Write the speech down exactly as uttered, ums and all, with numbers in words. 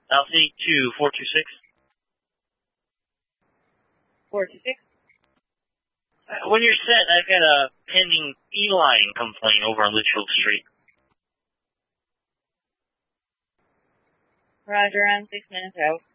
Alpha two four two six. four two six. Uh, when you're set, I've got a pending feline complaint over on Litchfield Street. Roger, on six minutes out.